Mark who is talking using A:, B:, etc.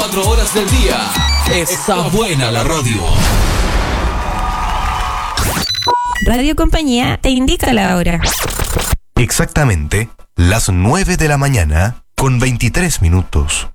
A: 24 horas del día. Está buena la radio.
B: Radio Compañía te indica la hora.
C: Exactamente las 9 de la mañana con 23 minutos.